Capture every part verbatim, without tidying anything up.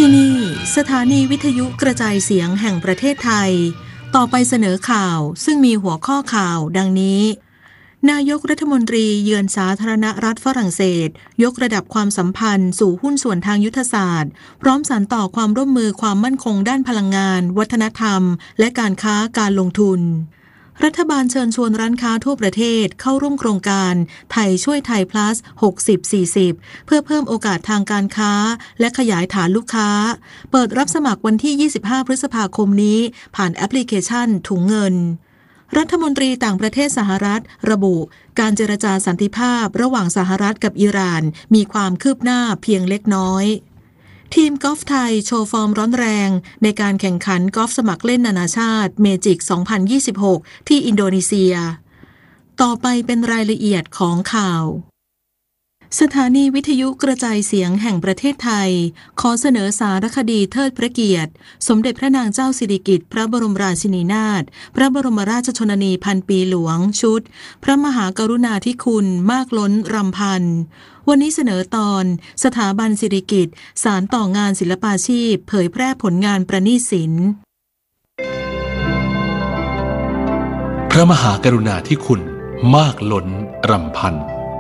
ที่นี่สถานีวิทยุกระจายเสียงแห่งประเทศไทยต่อไปเสนอข่าวซึ่งมีหัวข้อข่าวดังนี้นายกรัฐมนตรีเยือนสาธารณรัฐฝรั่งเศสยกระดับความสัมพันธ์สู่หุ้นส่วนทางยุทธศาสตร์พร้อมสานต่อความร่วมมือความมั่นคงด้านพลังงานวัฒนธรรมและการค้าการลงทุนรัฐบาลเชิญชวนร้านค้าทั่วประเทศเข้าร่วมโครงการไทยช่วยไทย plus หกสิบ สี่สิบ เพื่อเพิ่มโอกาสทางการค้าและขยายฐานลูกค้าเปิดรับสมัครวันที่ยี่สิบห้าพฤษภาคมนี้ผ่านแอปพลิเคชันถุงเงินรัฐมนตรีต่างประเทศสหรัฐระบุการเจรจาสันติภาพระหว่างสหรัฐกับอิหร่านมีความคืบหน้าเพียงเล็กน้อยทีมกอล์ฟไทยโชว์ฟอร์มร้อนแรงในการแข่งขันกอล์ฟสมัครเล่นนานาชาติเมจิก สองพันยี่สิบหก ที่อินโดนีเซียต่อไปเป็นรายละเอียดของข่าวสถานีวิทยุกระจายเสียงแห่งประเทศไทยขอเสนอสารคดีเทิดพระเกียรติสมเด็จพระนางเจ้าสิริกิติ์พระบรมราชินีนาถพระบรมราชชนนีพันปีหลวงชุดพระมหากรุณาธิคุณมากล้นรำพันวันนี้เสนอตอนสถาบันสิริกิติ์สานต่องานศิลปาชีพเผยแพร่ผลงานประณีตศิลป์พระมหากรุณาธิคุณมากล้นรำพัน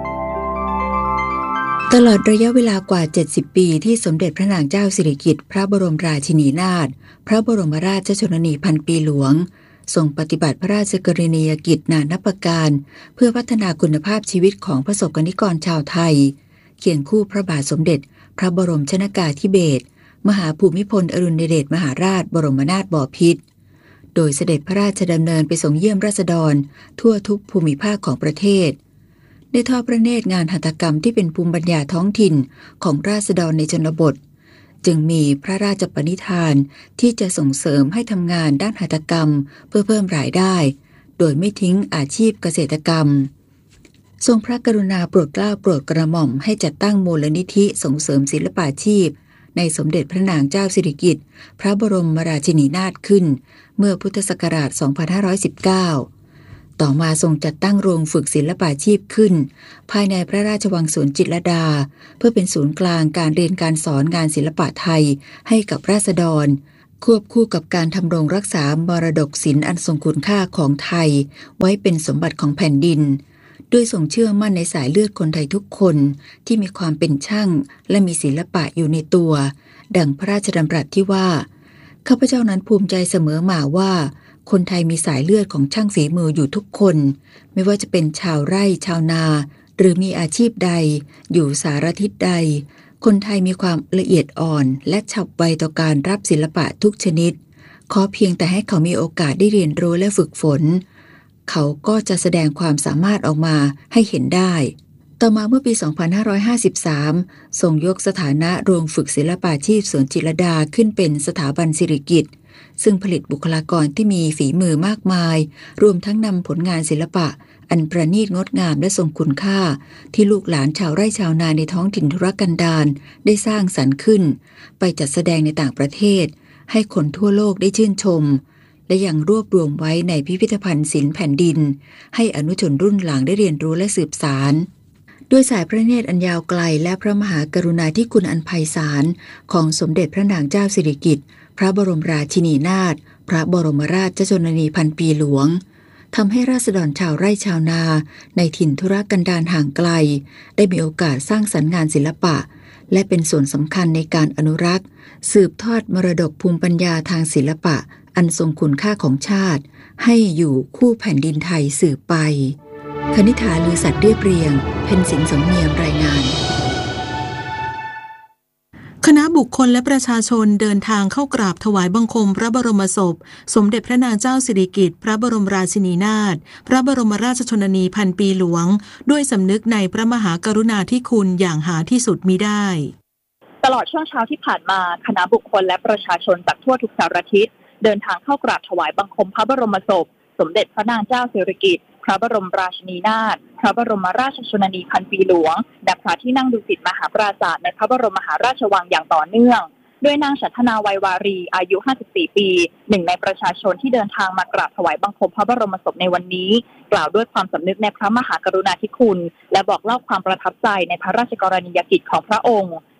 ตลอดระยะเวลากว่าเจ็ดสิบปีที่สมเด็จพระนางเจ้าสิริกิติ์พระบรมราชินีนาถพระบรมราชชนนีพันปีหลวงทรงปฏิบัติพระราชกรณียกิจนานับประการเพื่อพัฒนาคุณภาพชีวิตของประสบกนิกรชาวไทยเคียงคู่พระบาทสมเด็จพระบรมชนกาธิเบศรมหาภูมิพลอดุลยเดชมหาราชบรมนาถบพิตรโดยเสด็จพระราชดำเนินไปทรงเยี่ยมราษฎรทั่วทุกภูมิภาคของประเทศได้ทอดพระเนตรงานหัตถกรรมที่เป็นภูมิปัญญาท้องถิ่นของราษฎรในชนบทจึงมีพระราชปณิธานที่จะส่งเสริมให้ทำงานด้านหัตถกรรมเพื่อเพิ่มรายได้โดยไม่ทิ้งอาชีพเกษตรกรรมทรงพระกรุณาโปรดเกล้าโปรดกระหม่อมให้จัดตั้งมูลนิธิส่งเสริมศิลปาชีพในสมเด็จพระนางเจ้าสิริกิติ์พระบรมราชินีนาถขึ้นเมื่อพุทธศักราช สองพันห้าร้อยสิบเก้าต่อมาทรงจัดตั้งโรงฝึกศิลปาชีพขึ้นภายในพระราชวังสวนจิตรลดาเพื่อเป็นศูนย์กลางการเรียนการสอนงานศิลปะไทยให้กับราษฎรควบคู่กับการทำรงรักษามรดกศิลป์อันทรงคุณค่าของไทยไว้เป็นสมบัติของแผ่นดินด้วยทรงเชื่อมั่นในสายเลือดคนไทยทุกคนที่มีความเป็นช่างและมีศิลปะอยู่ในตัวดังพระราชดำรัสที่ว่าข้าพเจ้านั้นภูมิใจเสมอมาว่าคนไทยมีสายเลือดของช่างฝีมืออยู่ทุกคนไม่ว่าจะเป็นชาวไร่ชาวนาหรือมีอาชีพใดอยู่สารทิศใดคนไทยมีความละเอียดอ่อนและฉับไวต่อการรับศิลปะทุกชนิดขอเพียงแต่ให้เขามีโอกาสได้เรียนรู้และฝึกฝนเขาก็จะแสดงความสามารถออกมาให้เห็นได้ต่อมาเมื่อปี สองพันห้าร้อยห้าสิบสาม ทรงยกสถานะโรงฝึกศิลปาชีพสวนจิตรลดาขึ้นเป็นสถาบันสิริกิติ์ซึ่งผลิตบุคลากรที่มีฝีมือมากมายรวมทั้งนำผลงานศิลปะอันประณีตงดงามและทรงคุณค่าที่ลูกหลานชาวไร่ชาวนาในท้องถิ่นทุรกันดารได้สร้างสรรค์ขึ้นไปจัดแสดงในต่างประเทศให้คนทั่วโลกได้ชื่นชมและยังรวบรวมไว้ในพิพิธภัณฑ์ศิลป์แผ่นดินให้อนุชนรุ่นหลังได้เรียนรู้และสืบสานด้วยสายพระเนตรอันยาวไกลและพระมหากรุณาธิคุณอันไพศาลของสมเด็จพระนางเจ้าสิริกิติ์พระบรมราชินีนาถพระบรมราชชนนีพันปีหลวงทำให้ราษฎรชาวไร่ชาวนาในถิ่นทุรกันดารห่างไกลได้มีโอกาสสร้างสรรค์งานศิลปะและเป็นส่วนสำคัญในการอนุรักษ์สืบทอดมรดกภูมิปัญญาทางศิลปะอันทรงคุณค่าของชาติให้อยู่คู่แผ่นดินไทยสืบไปคณิษฐาลือสัตว์เรียบเรียงเพ็ญสินสมเนียมรายงานคณะบุคคลและประชาชนเดินทางเข้ากราบถวายบังคมพระบรมศพสมเด็จพระนางเจ้าสิริกิติ์พระบรมราชินีนาถพระบรมราชชนนีพันปีหลวงด้วยสำนึกในพระมหากรุณาธิคุณอย่างหาที่สุดมิได้ตลอดช่วงเช้าที่ผ่านมาคณะบุคคลและประชาชนจากทั่วทุกสารทิศเดินทางเข้ากราบถวายบังคมพระบรมศพสมเด็จพระนางเจ้าสิริกิติ์พระบรมราชินีนาถพระบรมราชชนนีพันปีหลวงณพระที่นั่งดุสิตมหาปราสาทในพระบรมมหาราชวังอย่างต่อเนื่องด้วยนางฉันทนาไวยวารีอายุห้าสิบสี่ปีหนึ่งในประชาชนที่เดินทางมากราบถวายบังคมพระบรมศพในวันนี้กล่าวด้วยความสำนึกในพระมหากรุณาธิคุณและบอกเล่าความประทับใจในพระราชกรณียกิจของพระองค์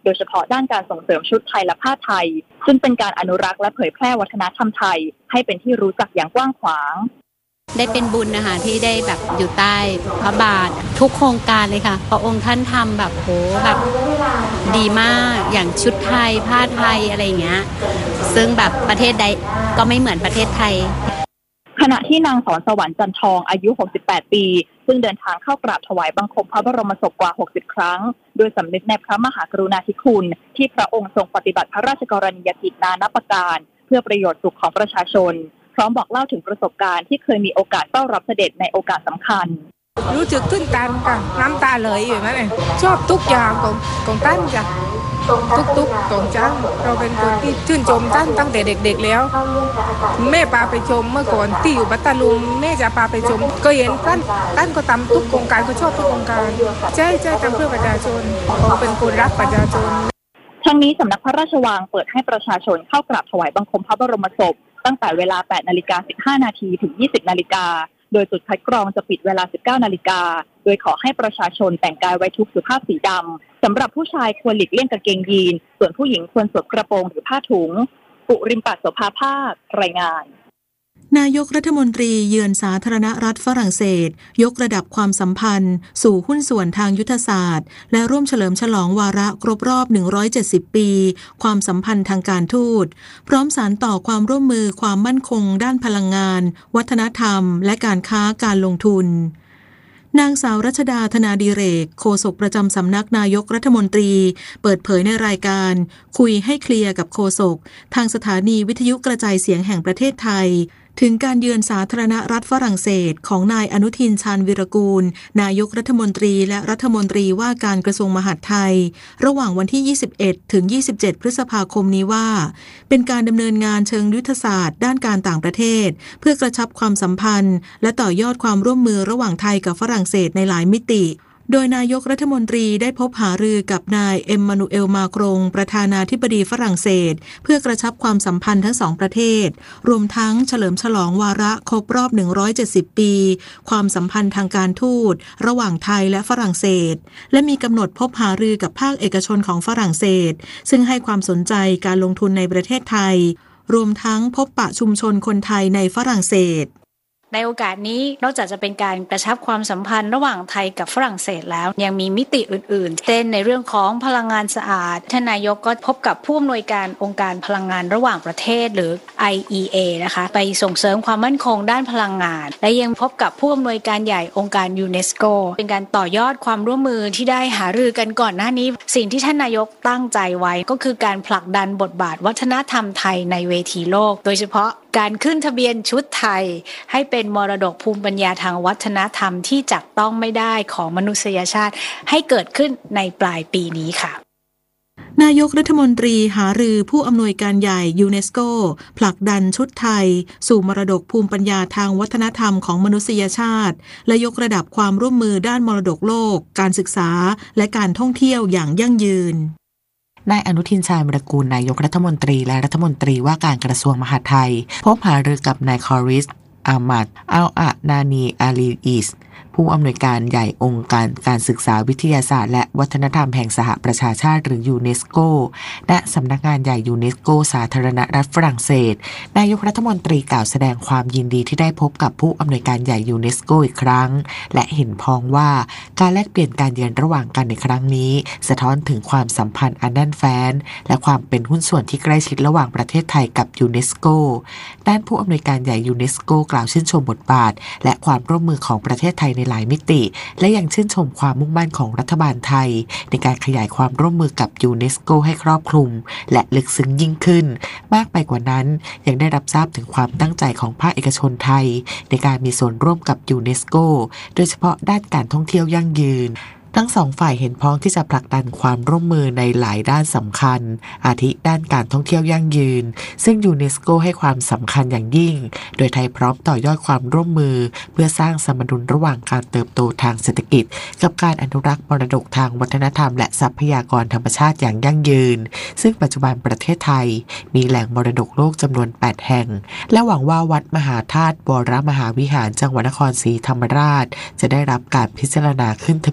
โดยเฉพาะด้านการส่งเสริมชุดไทยและผ้าไทยซึ่งเป็นการอนุรักษ์และเผยแพร่วัฒนธรรมไทยให้เป็นที่รู้จักอย่างกว้างขวางได้เป็นบุญนะคะที่ได้แบบอยู่ใต้พระบาททุกโครงการเลยค่ะพระองค์ท่านทำแบบโหแบบดีมากอย่างชุดไทยผ้าไทยอะไรอย่างเงี้ยซึ่งแบบประเทศใดก็ไม่เหมือนประเทศไทยขณะที่นางสอนสวรรค์จันทองอายุหกสิบแปดปีซึ่งเดินทางเข้ากราบถวายบังคมพระบรมศพกว่าหกสิบครั้งโดยสำนึกในพระมหากรุณาธิคุณที่พระองค์ทรงปฏิบัติพระราชกรณียกิจนานับประการเพื่อประโยชน์สุขของประชาชนพร้อมบอกเล่าถึงประสบการณ์ที่เคยมีโอกาสเฝ้ารับเสด็จในโอกาสสำคัญรู้สึกตื้นตันค่ะน้ำตาไหลอยู่ไหมเนี่ยชอบทุกอย่างของของท่านจ้ะทุกๆของท่านเราเป็นคนที่ชื่นชมท่านตั้งแต่เด็กๆแล้วแม่พาไปชมเมื่อก่อนที่อยู่พัทลุงแม่จะพาไปชมก็เห็นท่านท่านก็ทำทุกโครงการก็ชอบทุกโครงการใช่ใช่ทำเพื่อประชาชนเขาเป็นคนรักประชาชนทั้งนี้สำนักพระราชวังเปิดให้ประชาชนเข้ากราบถวายบังคมพระบรมศพตั้งแต่เวลา แปดนาฬิกาสิบห้านาทีถึง ยี่สิบนาฬิกาโดยจุดคัดกรองจะปิดเวลา สิบเก้านาฬิกาโดยขอให้ประชาชนแต่งกายไว้ทุกสุภาพสีดำสำหรับผู้ชายควรหลีกเลี่ยงกางเกงยีนส่วนผู้หญิงควรสวมกระโปรงหรือผ้าถุงปุริมปัตโสภาภาครายงานนายกรัฐมนตรีเยือนสาธารณรัฐฝรั่งเศสยกระดับความสัมพันธ์สู่หุ้นส่วนทางยุทธศาสตร์และร่วมเฉลิมฉลองวาระครบรอบหนึ่งร้อยเจ็ดสิบปีความสัมพันธ์ทางการทูตพร้อมสานต่อความร่วมมือความมั่นคงด้านพลังงานวัฒนธรรมและการค้าการลงทุนนางสาวรัชดาธนาดิเรกโฆษกประจำสำนักนายกรัฐมนตรีเปิดเผยในรายการคุยให้เคลียร์กับโฆษกทางสถานีวิทยุกระจายเสียงแห่งประเทศไทยถึงการเยือนสาธารณรัฐฝรั่งเศสของนายอนุทินชาญวิรากูลนายกรัฐมนตรีและรัฐมนตรีว่าการกระทรวงมหาดไทยระหว่างวันที่ยี่สิบเอ็ดถึงยี่สิบเจ็ดพฤษภาคมนี้ว่าเป็นการดำเนินงานเชิงยุทธศาสตร์ด้านการต่างประเทศเพื่อกระชับความสัมพันธ์และต่อยอดความร่วมมือระหว่างไทยกับฝรั่งเศสในหลายมิติโดยนายกรัฐมนตรีได้พบหารือกับนายเอ็มมานูเอลมาครงประธานาธิบดีฝรั่งเศสเพื่อกระชับความสัมพันธ์ทั้งสองประเทศรวมทั้งเฉลิมฉลองวาระครบรอบหนึ่งร้อยเจ็ดสิบปีความสัมพันธ์ทางการทูตระหว่างไทยและฝรั่งเศสและมีกำหนดพบหารือกับภาคเอกชนของฝรั่งเศสซึ่งให้ความสนใจการลงทุนในประเทศไทยรวมทั้งพบปะชุมชนคนไทยในฝรั่งเศสในโอกาสนี้นอกจากจะเป็นการกระชับความสัมพันธ์ระหว่างไทยกับฝรั่งเศสแล้วยังมีมิติอื่นๆเช่นในเรื่องของพลังงานสะอาดท่านนายกก็พบกับผู้อำนวยการองค์การพลังงานระหว่างประเทศหรือ ไอ อี เอ นะคะไปส่งเสริมความมั่นคงด้านพลังงานและยังพบกับผู้อำนวยการใหญ่องค์การยูเนสโกเป็นการต่อยอดความร่วมมือที่ได้หารือกันก่อนหน้านี้สิ่งที่ท่านนายกตั้งใจไว้ก็คือการผลักดันบทบาทวัฒนธรรมไทยในเวทีโลกโดยเฉพาะการขึ้นทะเบียนชุดไทยให้เป็นมรดกภูมิปัญญาทางวัฒนธรรมที่จับต้องไม่ได้ของมนุษยชาติให้เกิดขึ้นในปลายปีนี้ค่ะนายกรัฐมนตรีหารือผู้อำนวยการใหญ่ยูเนสโกผลักดันชุดไทยสู่มรดกภูมิปัญญาทางวัฒนธรรมของมนุษยชาติและยกระดับความร่วมมือด้านมรดกโลกการศึกษาและการท่องเที่ยวอย่างยั่งยืนนายอนุทินชาญวิรากูลนายกรัฐมนตรีและรัฐมนตรีว่าการกระทรวงมหาดไทยพบหารือกับนายคอริสอามัดอัลอานานีอาลีอิสผู้อำนวยการใหญ่องค์การการศึกษาวิทยาศาสตร์และวัฒนธรรมแห่งสหประชาชาติหรือยูเนสโกและสำนักงานใหญ่ยูเนสโกสาธารณรัฐฝรั่งเศสนายกรัฐมนตรีกล่าวแสดงความยินดีที่ได้พบกับผู้อำนวยการใหญ่ยูเนสโกอีกครั้งและเห็นพ้องว่าการแลกเปลี่ยนการเยือนระหว่างกันในครั้งนี้สะท้อนถึงความสัมพันธ์อันแน่นแฟ้นและความเป็นหุ้นส่วนที่ใกล้ชิดระหว่างประเทศไทยกับยูเนสโกด้านผู้อำนวยการใหญ่ยูเนสโกกล่าวชื่นชมบทบาทและความร่วมมือของประเทศไทยในหลายมิติและยังชื่นชมความมุ่งมั่นของรัฐบาลไทยในการขยายความร่วมมือกับยูเนสโกให้ครอบคลุมและลึกซึ้งยิ่งขึ้นมากไปกว่านั้นยังได้รับทราบถึงความตั้งใจของภาคเอกชนไทยในการมีส่วนร่วมกับยูเนสโกโดยเฉพาะด้านการท่องเที่ยวยั่งยืนทั้งสองฝ่ายเห็นพ้องที่จะผลักดันความร่วมมือในหลายด้านสำคัญอาทิด้านการท่องเที่ยวยั่งยืนซึ่งยูเนสโกให้ความสำคัญอย่างยิ่งโดยไทยพร้อมต่อยอดความร่วมมือเพื่อสร้างสมดุลระหว่างการเติบโตทางเศรษฐกิจกับการอนุรักษ์มรดกทางวัฒนธรรมและทรัพยากรธรรมชาติอย่างยั่งยืนซึ่งปัจจุบันประเทศไทยมีแหล่งมรดกโลกจำนวนแปดแห่งและหวังว่าวัดมหาธาตุวรมหาวิหารจังหวัดนครศรีธรรมราชจะได้รับการพิจารณาขึ้นทะเบียนเป็น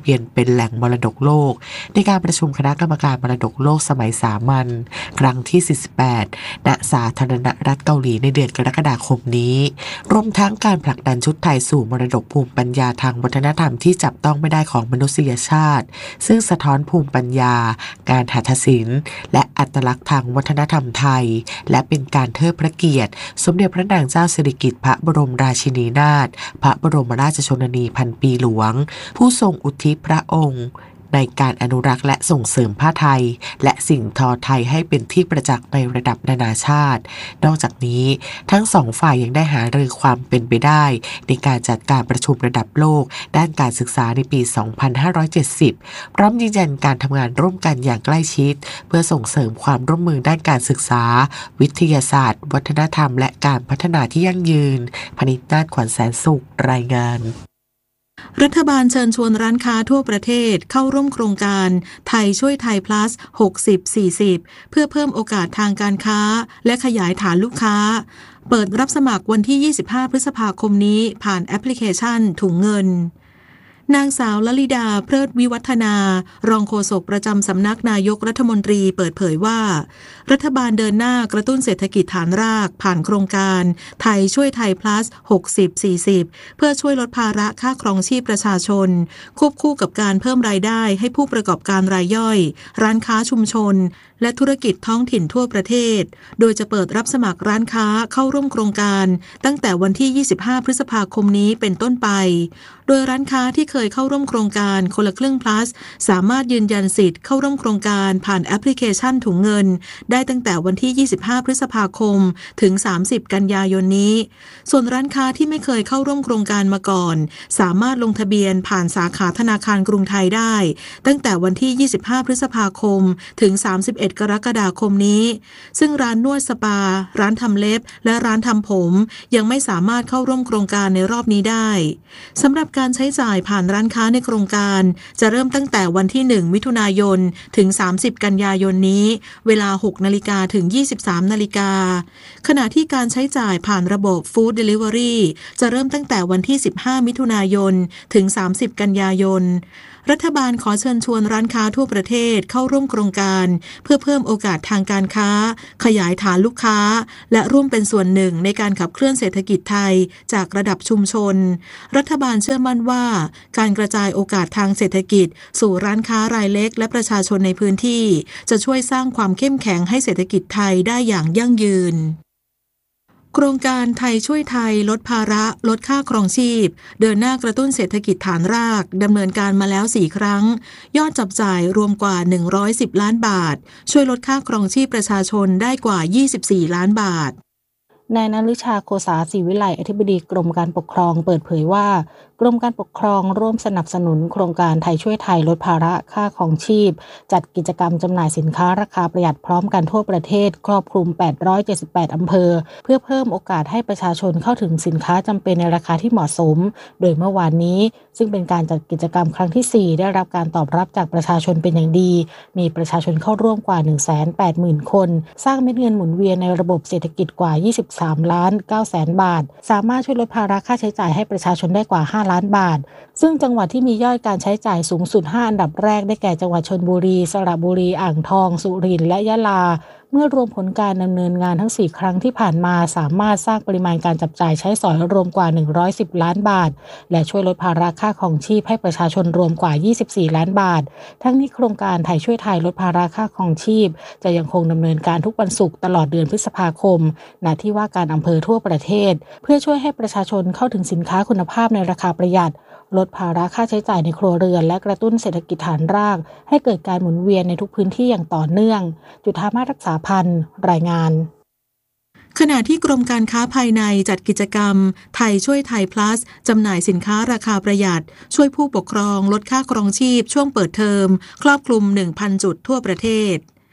แหล่งมรดกโลกในการประชุมคณะกรรมการมรดกโลกสมัยสามัญครั้งที่สี่สิบแปดณสาธารณรัฐเกาหลีในเดือนกรกฎาคมนี้รวมทั้งการผลักดันชุดไทยสู่มรดกภูมิปัญญาทางวัฒนธรรมที่จับต้องไม่ได้ของมนุษยชาติซึ่งสะท้อนภูมิปัญญาการหัตถศิลป์และอัตลักษณ์ทางวัฒนธรรมไทยและเป็นการเทิดพระเกียรติสมเด็จพระนางเจ้าสิริกิติ์พระบรมราชินีนาถพระบรมราชชนนีพันปีหลวงผู้ทรงอุทิศพระองค์ในการอนุรักษ์และส่งเสริมผ้าไทยและสิ่งทอไทยให้เป็นที่ประจักษ์ในระดับนานาชาตินอกจากนี้ทั้งสองฝ่ายยังได้หารือความเป็นไปได้ในการจัดการประชุมระดับโลกด้านการศึกษาในปี สองพันห้าร้อยเจ็ดสิบ พร้อมยืนยันการทำงานร่วมกันอย่างใกล้ชิดเพื่อส่งเสริมความร่วมมือด้านการศึกษาวิทยาศาสตร์วัฒนธรรมและการพัฒนาที่ยั่งยืนพนิษฐ์ นาฏขวัญแสนสุขรายงานรัฐบาลเชิญชวนร้านค้าทั่วประเทศเข้าร่วมโครงการไทยช่วยไทย plus หกสิบ สี่สิบ เพื่อเพิ่มโอกาสทางการค้าและขยายฐานลูกค้าเปิดรับสมัครวันที่ยี่สิบห้าพฤษภาคมนี้ผ่านแอปพลิเคชันถุงเงินนางสาวลลิดาเพลิดวิวัฒนารองโฆษกประจำสำนักนายกรัฐมนตรีเปิดเผยว่ารัฐบาลเดินหน้ากระตุ้นเศรษฐกิจฐานรากผ่านโครงการไทยช่วยไทย plus หกสิบ สี่สิบ เพื่อช่วยลดภาระค่าครองชีพประชาชนควบคู่กับการเพิ่มรายได้ให้ผู้ประกอบการรายย่อยร้านค้าชุมชนและธุรกิจท้องถิ่นทั่วประเทศโดยจะเปิดรับสมัครร้านค้าเข้าร่วมโครงการตั้งแต่วันที่ยี่สิบห้าพฤษภาคมนี้เป็นต้นไปโดยร้านค้าที่เคยเข้าร่วมโครงการคนละครึ่ง plus สามารถยืนยันสิทธิ์เข้าร่วมโครงการผ่านแอปพลิเคชันถุงเงินได้ตั้งแต่วันที่ยี่สิบห้าพฤษภาคมถึงสามสิบกันยายนนี้ส่วนร้านค้าที่ไม่เคยเข้าร่วมโครงการมาก่อนสามารถลงทะเบียนผ่านสาขาธนาคารกรุงไทยได้ตั้งแต่วันที่ยี่สิบห้าพฤษภาคมถึงสามสิบเอ็ดกรกฎาคมนี้ซึ่งร้านนวดสปาร้านทำเล็บและร้านทำผมยังไม่สามารถเข้าร่วมโครงการในรอบนี้ได้สำหรับการใช้จ่ายผ่านร้านค้าในโครงการจะเริ่มตั้งแต่วันที่หนึ่งมิถุนายนถึงสามสิบกันยายนนี้เวลาหกนาฬิกาถึงยี่สิบสามนาฬิกาขณะที่การใช้จ่ายผ่านระบบ Food Delivery จะเริ่มตั้งแต่วันที่สิบห้ามิถุนายนถึงสามสิบกันยายนรัฐบาลขอเชิญชวนร้านค้าทั่วประเทศเข้าร่วมโครงการเพื่อเพิ่มโอกาสทางการค้าขยายฐานลูกค้าและร่วมเป็นส่วนหนึ่งในการขับเคลื่อนเศรษฐกิจไทยจากระดับชุมชนรัฐบาลเชื่อมั่นว่าการกระจายโอกาสทางเศรษฐกิจสู่ร้านค้ารายเล็กและประชาชนในพื้นที่จะช่วยสร้างความเข้มแข็งให้เศรษฐกิจไทยได้อย่างยั่งยืนโครงการไทยช่วยไทยลดภาระลดค่าครองชีพเดินหน้ากระตุ้นเศรษฐกิจฐานรากดำเนินการมาแล้วสี่ครั้งยอดจับจ่ายรวมกว่าหนึ่งร้อยสิบล้านบาทช่วยลดค่าครองชีพประชาชนได้กว่ายี่สิบสี่ล้านบาทนายณฤชาโคสาศรีวิไลอธิบดีกรมการปกครองเปิดเผยว่ากรมการปกครองร่วมสนับสนุนโครงการไทยช่วยไทยลดภาระค่าครองชีพจัดกิจกรรมจำหน่ายสินค้าราคาประหยัดพร้อมกันทั่วประเทศครอบคลุมแปดร้อยเจ็ดสิบแปดอำเภอเพื่อเพิ่มโอกาสให้ประชาชนเข้าถึงสินค้าจำเป็นในราคาที่เหมาะสมโดยเมื่อวานนี้ซึ่งเป็นการจัดกิจกรรมครั้งที่สี่ได้รับการตอบรับจากประชาชนเป็นอย่างดีมีประชาชนเข้าร่วมกว่า หนึ่งแสนแปดหมื่น คนสร้างเม็ดเงินหมุนเวียนในระบบเศรษฐกิจกว่ายี่สิบสามล้านเก้าแสนบาทสามารถช่วยลดภาระค่าใช้จ่ายให้ประชาชนได้กว่าห้าล้านบาทซึ่งจังหวัดที่มียอดการใช้จ่ายสูงสุดห้าอันดับแรกได้แก่จังหวัดชลบุรีสระบุรีอ่างทองสุรินทร์และยะลาเมื่อรวมผลการดำเนินงานทั้งสี่ครั้งที่ผ่านมาสามารถสร้างปริมาณการจับจ่ายใช้สอยรวมกว่าหนึ่งร้อยสิบล้านบาทและช่วยลดภาระค่าครองชีพให้ประชาชนรวมกว่ายี่สิบสี่ล้านบาททั้งนี้โครงการไทยช่วยไทยลดภาระค่าครองชีพจะยังคงดำเนินการทุกวันศุกร์ตลอดเดือนพฤษภาคมณที่ว่าการอำเภอทั่วประเทศเพื่อช่วยให้ประชาชนเข้าถึงสินค้าคุณภาพในราคาประหยัดลดภาระค่าใช้จ่ายในครัวเรือนและกระตุ้นเศรษฐกิจฐานรากให้เกิดการหมุนเวียนในทุกพื้นที่อย่างต่อเนื่องจุฑามาสรักษาพันธ์รายงานขณะที่กรมการค้าภายในจัดกิจกรรมไทยช่วยไทย plus จำหน่ายสินค้าราคาประหยัดช่วยผู้ปกครองลดค่าครองชีพช่วงเปิดเทอมครอบคลุม หนึ่งพัน จุดทั่วประเทศ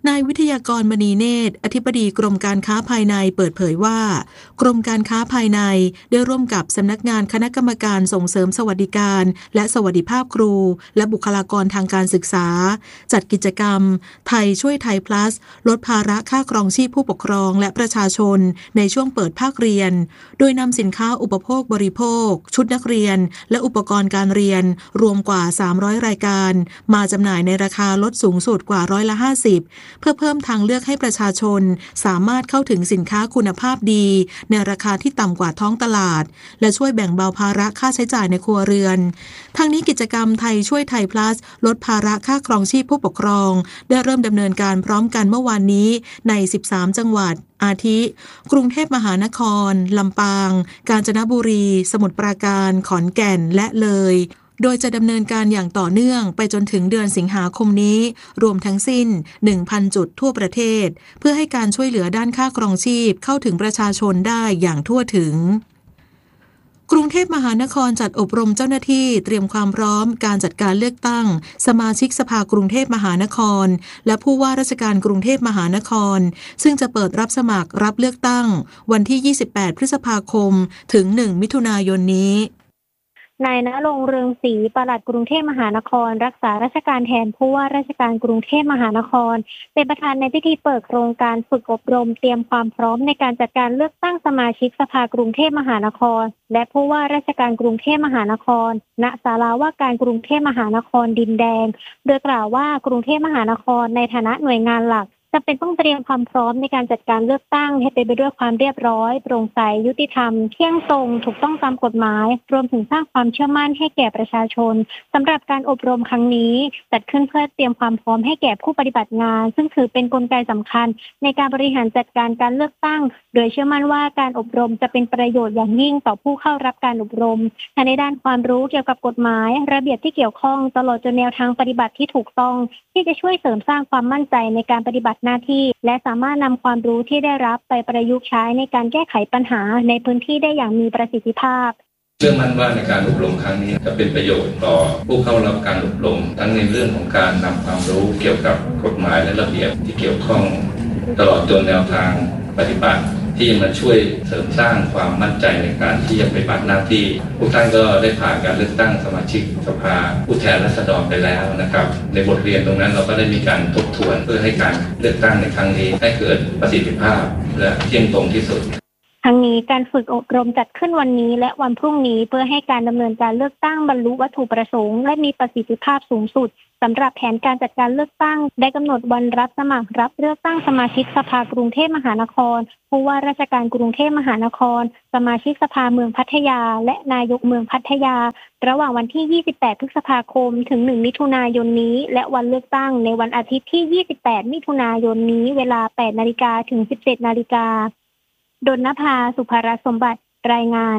นายวิทยากรมณีเนตรอธิบดีกรมการค้าภายในเปิดเผยว่ากรมการค้าภายในได้ร่วมกับสำนักงานคณะกรรมการส่งเสริมสวัสดิการและสวัสดิภาพครูและบุคลากรทางการศึกษาจัดกิจกรรมไทยช่วยไทย plus ลดภาระค่าครองชีพผู้ปกครองและประชาชนในช่วงเปิดภาคเรียนโดยนำสินค้าอุปโภคบริโภคชุดนักเรียนและอุปกรณ์การเรียนรวมกว่าสามร้อยรายการมาจำหน่ายในราคาลดสูงสุดกว่าร้อยละห้าสิบเพื่อเพิ่มทางเลือกให้ประชาชนสามารถเข้าถึงสินค้าคุณภาพดีในราคาที่ต่ำกว่าท้องตลาดและช่วยแบ่งเบาภาระค่าใช้จ่ายในครัวเรือนทางนี้กิจกรรมไทยช่วยไทย plus ลดภาระค่าครองชีพผู้ปกครองได้เริ่มดำเนินการพร้อมกันเมื่อวานนี้ในสิบสามจังหวัดอาทิกรุงเทพมหานครลำปางกาญจนบุรีสมุทรปราการขอนแก่นและเลยโดยจะดำเนินการอย่างต่อเนื่องไปจนถึงเดือนสิงหาคมนี้รวมทั้งสิ้น หนึ่งพัน จุดทั่วประเทศเพื่อให้การช่วยเหลือด้านค่าครองชีพเข้าถึงประชาชนได้อย่างทั่วถึงกรุงเทพมหานครจัดอบรมเจ้าหน้าที่เตรียมความพร้อมการจัดการเลือกตั้งสมาชิกสภากรุงเทพมหานครและผู้ว่าราชการกรุงเทพมหานครซึ่งจะเปิดรับสมัครรับเลือกตั้งวันที่ยี่สิบแปดพฤษภาคมถึงหนึ่งมิถุนายนนี้นายณรงค์เรืองศรีปลัดกรุงเทพมหานครรักษาราชการแทนผู้ว่าราชการกรุงเทพมหานครเป็นประธานในพิธีเปิดโครงการฝึกอบรมเตรียมความพร้อมในการจัดการเลือกตั้งสมาชิกสภากรุงเทพมหานครและผู้ว่าราชการกรุงเทพมหานครณศาลาว่าการกรุงเทพมหานครดินแดงโดยกล่าวว่ากรุงเทพมหานครในฐานะหน่วยงานหลักจำเป็นต้องเตรียมความพร้อมในการจัดการเลือกตั้งให้เป็นไปด้วยความเรียบร้อยโปร่งใสยุติธรรมเที่ยงตรงถูกต้องตามกฎหมายรวมถึงสร้างความเชื่อมั่นให้แก่ประชาชนสำหรับการอบรมครั้งนี้จัดขึ้นเพื่อเตรียมความพร้อมให้แก่ผู้ปฏิบัติงานซึ่งถือเป็นกลไกสำคัญในการบริหารจัดการการเลือกตั้งโดยเชื่อมั่นว่าการอบรมจะเป็นประโยชน์อย่างยิ่งต่อผู้เข้ารับการอบรมทั้งในด้านความรู้เกี่ยวกับกฎหมายระเบียบที่เกี่ยวข้องตลอดจนแนวทางปฏิบัติที่ถูกต้องที่จะช่วยเสริมสร้างความมั่นใจในการปฏิบัติหน้าที่และสามารถนำความรู้ที่ได้รับไปประยุกต์ใช้ในการแก้ไขปัญหาในพื้นที่ได้อย่างมีประสิทธิภาพเชื่อมั่นว่าในการอบรมครั้งนี้จะเป็นประโยชน์ต่อผู้เข้ารับการอบรมทั้งในเรื่องของการนำความรู้เกี่ยวกับกฎหมายและระเบียบที่เกี่ยวข้องตลอดจนแนวทางปฏิบัติที่จะมาช่วยเสริมสร้างความมั่นใจในการที่จะปฏิบัติหน้าที่ผู้ท่านก็ได้ผ่านการเลือกตั้งสมาชิกสภาผู้แทนราษฎรไปแล้วนะครับในบทเรียนตรงนั้นเราก็ได้มีการทบทวนเพื่อให้การเลือกตั้งในครั้งนี้ให้เกิดประสิทธิภาพและเที่ยงตรงที่สุดทั้งนี้การฝึกอบรมจัดขึ้นวันนี้และวันพรุ่งนี้เพื่อให้การดำเนินการเลือกตั้งบรรลุวัตถุประสงค์และมีประสิทธิภาพสูงสุดสำหรับแผนการจัดการเลือกตั้งได้กำหนดวันรับสมัครรับเลือกตั้งสมาชิกสภากรุงเทพมหานครผู้ว่าราชการกรุงเทพมหานครสมาชิกสภาเมืองพัทยาและนายกเมืองพัทยาระหว่างวันที่ยี่สิบแปดพฤษภาคมถึงหนึ่งมิถุนายนนี้และวันเลือกตั้งในวันอาทิตย์ที่ยี่สิบแปดมิถุนายนนี้เวลา แปดนาฬิกา ถึง สิบเจ็ดนาฬิกาดลนภาสุภรสมบัติรายงาน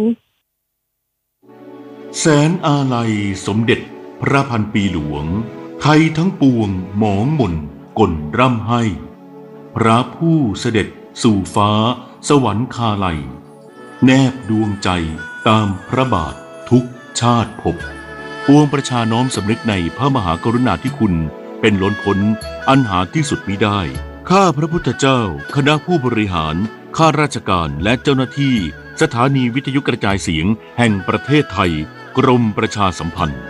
แสนอาลัยสมเด็จพระพันปีหลวงไทยทั้งปวงหมองหม่นก่นร่ำให้พระผู้เสด็จสู่ฟ้าสวรรคาลัยแนบดวงใจตามพระบาททุกชาติภพปวงประชาน้อมสำนึกในพระมหากรุณาธิคุณเป็นล้นพ้นอันหาที่สุดมิได้ข้าพระพุทธเจ้าคณะผู้บริหารข้าราชการและเจ้าหน้าที่สถานีวิทยุกระจายเสียงแห่งประเทศไทยกรมประชาสัมพันธ์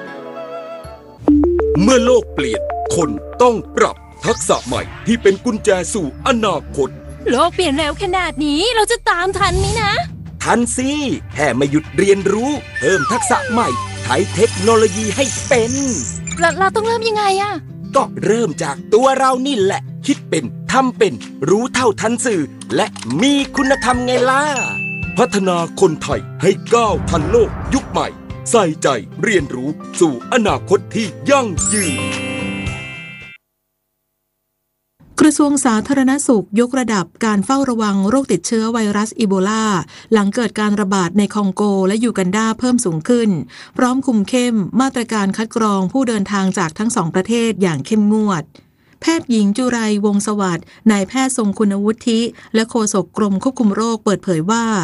เมื่อโลกเปลี่ยนคนต้องปรับทักษะใหม่ที่เป็นกุญแจสู่อนาคตโลกเปลี่ยนเร็วขนาดนี้เราจะตามทันไหมนะทันสิแค่ไม่หยุดเรียนรู้เพิ่มทักษะใหม่ใช้เทคโนโลยีให้เป็นเราเราต้องเริ่มยังไงอะก็เริ่มจากตัวเรานี่แหละคิดเป็นทำเป็นรู้เท่าทันสื่อและมีคุณธรรมไงล่ะพัฒนาคนไทยให้ก้าวทันโลกยุคใหม่ใส่ใจเรียนรู้สู่อนาคตที่ยั่งยืนกระทรวงสาธารณสุขยกระดับการเฝ้าระวังโรคติดเชื้อไวรัสอีโบลาหลังเกิดการระบาดในคองโกและยูกันดาเพิ่มสูงขึ้นพร้อมคุมเข้มมาตรการคัดกรองผู้เดินทางจากทั้งสองประเทศอย่างเข้มงวดแพทย์หญิงจุไรวงศ์สวัสดิ์นายแพทย์ทรงคุณวุฒิและโฆษกกรมควบคุมโรคเปิดเผยว่า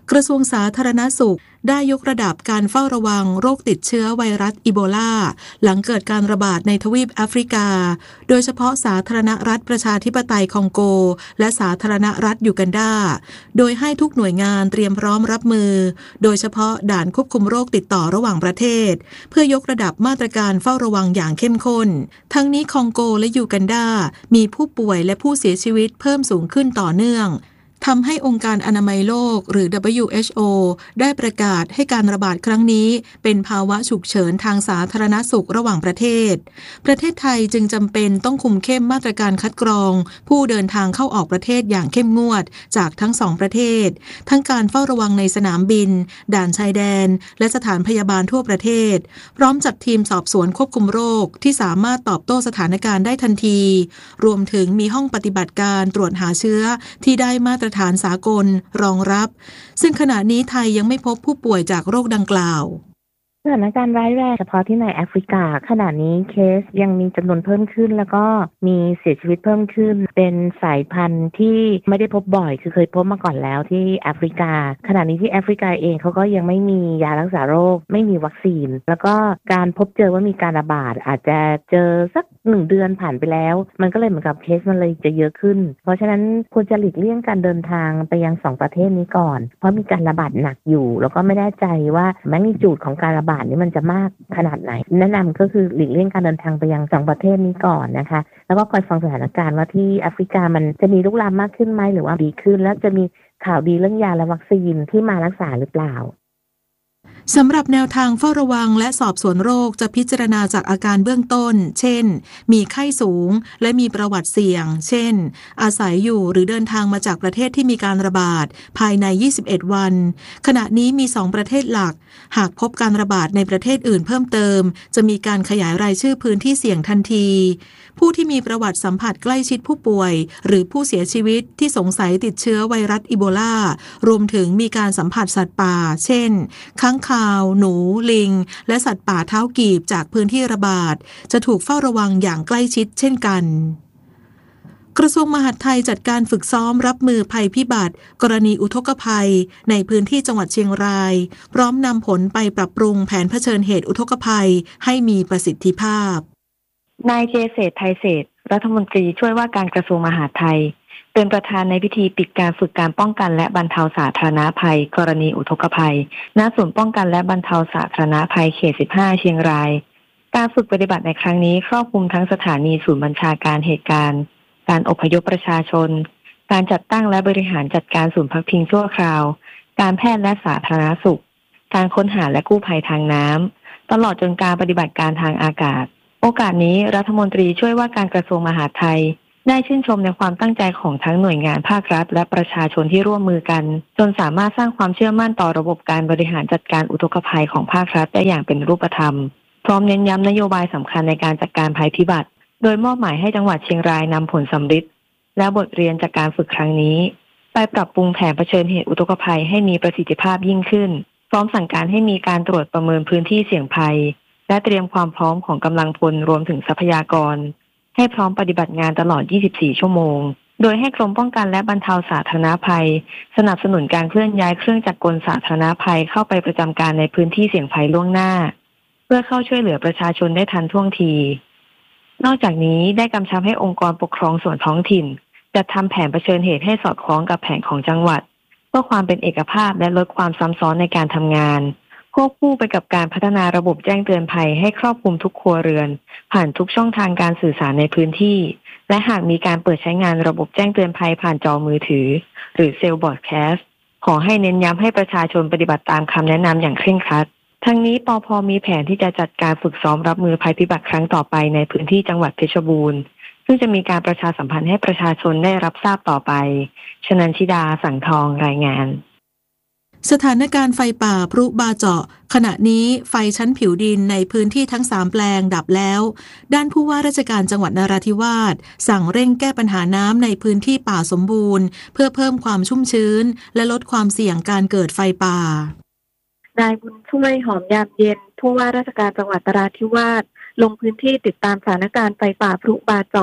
กระทรวงสาธารณสุขได้ยกระดับการเฝ้าระวังโรคติดเชื้อไวรัสอีโบลาหลังเกิดการระบาดในทวีปแอฟริกาโดยเฉพาะสาธารณรัฐประชาธิปไตยคองโกและสาธารณรัฐยูกันดาโดยให้ทุกหน่วยงานเตรียมพร้อมรับมือโดยเฉพาะด่านควบคุมโรคติดต่อระหว่างประเทศเพื่อยกระดับมาตรการเฝ้าระวังอย่างเข้มข้นทั้งนี้คองโกและยูกันดามีผู้ป่วยและผู้เสียชีวิตเพิ่มสูงขึ้นต่อเนื่องทำให้องค์การอนามัยโลกหรือ ดับเบิลยู เอช โอ ได้ประกาศให้การระบาดครั้งนี้เป็นภาวะฉุกเฉินทางสาธารณสุขระหว่างประเทศประเทศไทยจึงจำเป็นต้องคุมเข้มมาตรการคัดกรองผู้เดินทางเข้าออกประเทศอย่างเข้มงวดจากทั้งสองประเทศทั้งการเฝ้าระวังในสนามบินด่านชายแดนและสถานพยาบาลทั่วประเทศพร้อมจัดทีมสอบสวนควบคุมโรคที่สามารถตอบโต้สถานการณ์ได้ทันทีรวมถึงมีห้องปฏิบัติการตรวจหาเชื้อที่ได้มาตรฐานสากลรองรับซึ่งขณะนี้ไทยยังไม่พบผู้ป่วยจากโรคดังกล่าวสถานการณ์ร้ายแรงเฉพาะที่ในแอฟริกาขณะนี้เคสยังมีจำนวนเพิ่มขึ้นแล้วก็มีเสียชีวิตเพิ่มขึ้นเป็นสายพันธุ์ที่ไม่ได้พบบ่อยคือเคยพบมาก่อนแล้วที่แอฟริกาขณะนี้ที่แอฟริกาเองเขาก็ยังไม่มียารักษาโรคไม่มีวัคซีนแล้วก็การพบเจอว่ามีการระบาดอาจจะเจอสักหนึ่งเดือนผ่านไปแล้วมันก็เลยเหมือนกับเคสมันเลยจะเยอะขึ้นเพราะฉะนั้นควรจะหลีกเลี่ยงการเดินทางไปยังสองประเทศนี้ก่อนเพราะมีการระบาดหนักอยู่แล้วก็ไม่แน่ใจว่าแมกนิจูดของการระบาดนี้มันจะมากขนาดไหนแนะนำก็คือหลีกเลี่ยงการเดินทางไปยังสองประเทศนี้ก่อนนะคะแล้วก็คอยฟังสถานการณ์ว่าที่แอฟริกามันจะมีลุกลามมากขึ้นไหมหรือว่าดีขึ้นแล้วจะมีข่าวดีเรื่องยาและวัคซีนที่มารักษาหรือเปล่าสำหรับแนวทางเฝ้าระวังและสอบสวนโรคจะพิจารณาจากอาการเบื้องต้นเช่นมีไข้สูงและมีประวัติเสี่ยงเช่นอาศัยอยู่หรือเดินทางมาจากประเทศที่มีการระบาดภายในยี่สิบเอ็ดวันขณะนี้มีสองประเทศหลักหากพบการระบาดในประเทศอื่นเพิ่มเติมจะมีการขยายรายชื่อพื้นที่เสี่ยงทันทีผู้ที่มีประวัติสัมผัสใกล้ชิดผู้ป่วยหรือผู้เสียชีวิตที่สงสัยติดเชื้อไวรัสอีโบลารวมถึงมีการสัมผัสสัตว์ป่าเช่นค้างคาวหนูลิงและสัตว์ป่าเท้ากีบจากพื้นที่ระบาดจะถูกเฝ้าระวังอย่างใกล้ชิดเช่นกันกระทรวงมหาดไทยจัดการฝึกซ้อมรับมือภัยพิบัติกรณีอุทกภัยในพื้นที่จังหวัดเชียงรายพร้อมนำผลไปปรับปรุงแผนเผชิญเหตุอุทกภัยให้มีประสิทธิภาพนายเจเศรษฐ์ไทยเศรษฐ์รัฐมนตรีช่วยว่าการกระทรวงมหาดไทยเป็นประธานในพิธีปิดการฝึกการป้องกันและบรรเทาสาธารณภัยกรณีอุทกภัยณศูนย์ป้องกันและบรรเทาสาธารณภัยเขตสิบห้าเชียงรายการฝึกปฏิบัติในครั้งนี้ครอบคลุมทั้งสถานีศูนย์บัญชาการเหตุการณ์การอพยพประชาชนการจัดตั้งและบริหารจัดการศูนย์พักพิงชั่วคราวการแพทย์และสาธารณสุขการค้นหาและกู้ภัยทางน้ำตลอดจนการปฏิบัติการทางอากาศโอกาสนี้รัฐมนตรีช่วยว่าการกระทรวงมหาดไทยได้ชื่นชมในความตั้งใจของทั้งหน่วยงานภาครัฐและประชาชนที่ร่วมมือกันจนสามารถสร้างความเชื่อมั่นต่อระบบการบริหารจัดการอุทกภัยของภาครัฐได้อย่างเป็นรูปธรรมพร้อมเน้นย้ำนโยบายสำคัญในการจัดการภัยพิบัติโดยมอบหมายให้จังหวัดเชียงรายนำผลสำฤทธิ์และบทเรียนจากการฝึกครั้งนี้ไปปรับปรุงแผนเผชิญเหตุอุทกภัยให้มีประสิทธิภาพยิ่งขึ้นพร้อมสั่งการให้มีการตรวจประเมินพื้นที่เสี่ยงภัยและเตรียมความพร้อมของกำลังพลรวมถึงทรัพยากรให้พร้อมปฏิบัติงานตลอดยี่สิบสี่ชั่วโมงโดยให้กรมป้องกันและบรรเทาสาธารณภัยสนับสนุนการเคลื่อนย้ายเครื่องจักรกลสาธารณภัยเข้าไปประจำการในพื้นที่เสี่ยงภัยล่วงหน้าเพื่อเข้าช่วยเหลือประชาชนได้ทันท่วงทีนอกจากนี้ได้กำชับให้องค์กรปกครองส่วนท้องถิ่นจัดทำแผนเผชิญเหตุให้สอดคล้องกับแผนของจังหวัดเพื่อความเป็นเอกภาพและลดความซ้ำซ้อนในการทำงานควบคู่ไปกับการพัฒนาระบบแจ้งเตือนภัยให้ครอบคลุมทุกครัวเรือนผ่านทุกช่องทางการสื่อสารในพื้นที่และหากมีการเปิดใช้งานระบบแจ้งเตือนภัยผ่านจอมือถือหรือเซลล์บอร์ดแคสต์ขอให้เน้นย้ำให้ประชาชนปฏิบัติตามคำแนะนำอย่างเคร่งครัดทั้งนี้ปภ.มีแผนที่จะจัดการฝึกซ้อมรับมือภัยพิบัติครั้งต่อไปในพื้นที่จังหวัดเพชรบูรณ์ซึ่งจะมีการประชาสัมพันธ์ให้ประชาชนได้รับทราบต่อไปชนันชิดาสังทองรายงานสถานการณ์ไฟป่าพรุบาเจาะขณะนี้ไฟชั้นผิวดินในพื้นที่ทั้งสามแปลงดับแล้วด้านผู้ว่าราชการจังหวัดนราธิวาสสั่งเร่งแก้ปัญหาน้ำในพื้นที่ป่าสมบูรณ์เพื่อเพิ่มความชุ่มชื้นและลดความเสี่ยงการเกิดไฟป่านายบุญช่วยหอมยามเย็นผู้ว่าราชการจังหวัดนราธิวาสลงพื้นที่ติดตามสถานการณ์ไฟป่าพรุบาเจาะ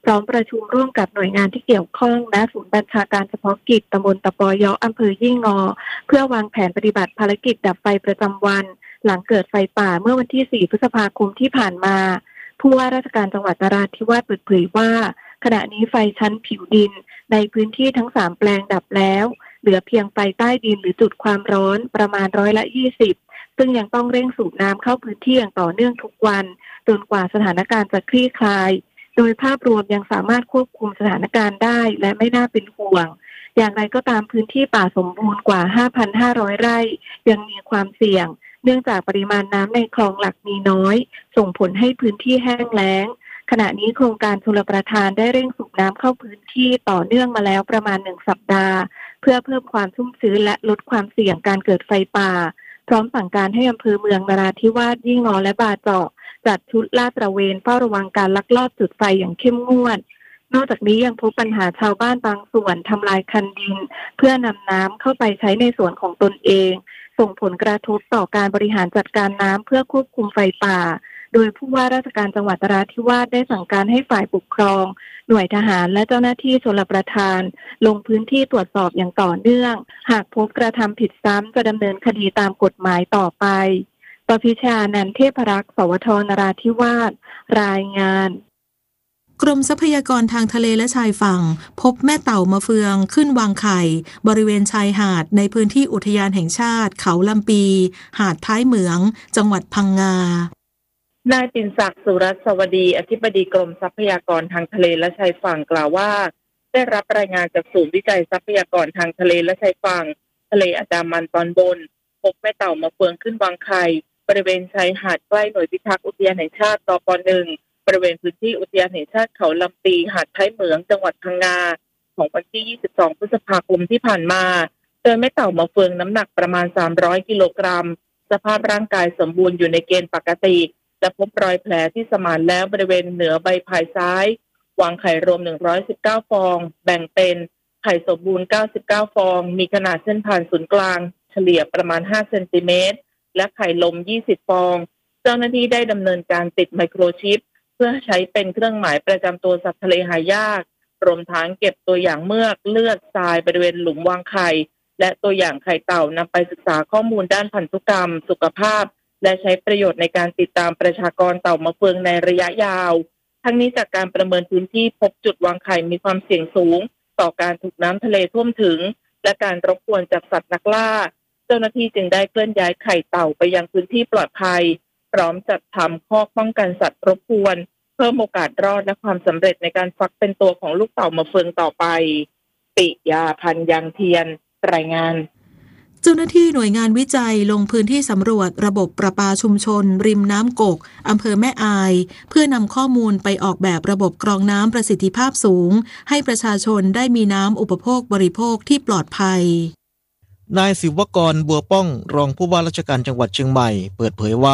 พร้อมประชุมร่วมกับหน่วยงานที่เกี่ยวข้องและศูนย์บัญชาการเฉพาะกิจตำบลตะปอยออำเภอยี่งอเพื่อวางแผนปฏิบัติภารกิจดับไฟประจำวันหลังเกิดไฟป่าเมื่อวันที่สี่พฤษภาคมที่ผ่านมาผู้ว่าราชการจังหวัดนราธิวาสเปิดเผยว่าขณะนี้ไฟชั้นผิวดินในพื้นที่ทั้งสามแปลงดับแล้วเหลือเพียงไฟใต้ดินหรือจุดความร้อนประมาณร้อยละยี่สิบซึ่งยังต้องเร่งสูบน้ำเข้าพื้นที่อย่างต่อเนื่องทุกวันจนกว่าสถานการณ์จะคลี่คลายโดยภาพรวมยังสามารถควบคุมสถานการณ์ได้และไม่น่าเป็นห่วงอย่างไรก็ตามพื้นที่ป่าสมบูรณ์กว่า ห้าพันห้าร้อย ไร่ยังมีความเสี่ยงเนื่องจากปริมาณน้ำในคลองหลักมีน้อยส่งผลให้พื้นที่แห้งแล้งขณะนี้โครงการชลประทานได้เร่งสูบน้ำเข้าพื้นที่ต่อเนื่องมาแล้วประมาณหนึ่งสัปดาห์เพื่อเพิ่มความชุ่มชื้นและลดความเสี่ยงการเกิดไฟป่าพร้อมสั่งการให้อำเภอเมืองนราธิวาสยี่งอและบาเจาะจัดชุดลาดตระเวนเฝ้าระวังการลักลอบจุดไฟอย่างเข้มงวดนอกจากนี้ยังพบปัญหาชาวบ้านบางส่วนทำลายคันดินเพื่อนำน้ำเข้าไปใช้ในส่วนของตนเองส่งผลกระทบต่อการบริหารจัดการน้ำเพื่อควบคุมไฟป่าโดยผู้ว่าราชการจังหวัดนราธิวาสได้สั่งการให้ฝ่ายปกครองหน่วยทหารและเจ้าหน้าที่ชลประทานลงพื้นที่ตรวจสอบอย่างต่อเนื่องหากพบกระทำผิดซ้ำจะดำเนินคดีตามกฎหมายต่อไปปพิชานันท์เทพรักษ์สวทนราธิวาสรายงานกรมทรัพยากรทางทะเลและชายฝั่งพบแม่เต่ามะเฟืองขึ้นวางไข่บริเวณชายหาดในพื้นที่อุทยานแห่งชาติเขาลำปีหาดท้ายเหมืองจังหวัดพังงานายปิ่นศักดิ์สุรัสวดีอธิบดีกรมทรัพยากรทางทะเลและชายฝั่งกล่าวว่าได้รับรายงานจากศูนย์วิจัยทรัพยากรทางทะเลและชายฝั่งทะเลอันดามันตอนบนพบแม่เต่ามะเฟืองขึ้นวางไข่บริเวณชายหาดใกล้หน่วยพิทักษ์อุทยานแห่งชาติตป.หนึ่งบริเวณพื้นที่อุทยานแห่งชาติเขาลำปีหาดท้ายเหมืองจังหวัดพังงาของวันที่ยี่สิบสองพฤษภาคมที่ผ่านมาโดยแม่เต่ามะเฟืองน้ำหนักประมาณสามร้อยกิโลกรัมสภาพร่างกายสมบูรณ์อยู่ในเกณฑ์ปกติและพบรอยแผลที่สมานแล้วบริเวณเหนือใบพายซ้ายวางไข่รวมหนึ่งร้อยสิบเก้าฟองแบ่งเป็นไข่สมบูรณ์เก้าสิบเก้าฟองมีขนาดเส้นผ่านศูนย์กลางเฉลี่ยประมาณห้าเซนติเมตรและไข่ลมยี่สิบฟองเจ้าหน้าที่ได้ดำเนินการติดไมโครชิปเพื่อใช้เป็นเครื่องหมายประจำตัวสัตว์ทะเลหายากรวมทั้งเก็บตัวอย่างเมือกเลือดทรายบริเวณหลุมวางไข่และตัวอย่างไข่เต่านำไปศึกษาข้อมูลด้านพันธุกรรมสุขภาพและใช้ประโยชน์ในการติดตามประชากรเต่ามะเฟืองในระยะยาวทั้งนี้จากการประเมินพื้นที่พบจุดวางไข่มีความเสี่ยงสูงต่อการถูกน้ำทะเลท่วมถึงและการรบกวนจากสัตว์นักล่าเจ้าหน้าที่จึงได้เคลื่อนย้ายไข่เต่าไปยังพื้นที่ปลอดภัยพร้อมจัดทำคอกป้องกันสัตว์รบกวนเพิ่มโอกาสรอดและความสำเร็จในการฟักเป็นตัวของลูกเต่ามะเฟืองต่อไปปิยาพันธ์ยังเทียนรายงานเจ้าหน้าที่หน่วยงานวิจัยลงพื้นที่สำรวจระบบประปาชุมชนริมน้ำกกอำเภอแม่อายเพื่อนำข้อมูลไปออกแบบระบบกรองน้ำประสิทธิภาพสูงให้ประชาชนได้มีน้ำอุปโภคบริโภคที่ปลอดภัยนายศิวกรบัวป้องรองผู้ว่าราชการจังหวัดเชียงใหม่เปิดเผยว่า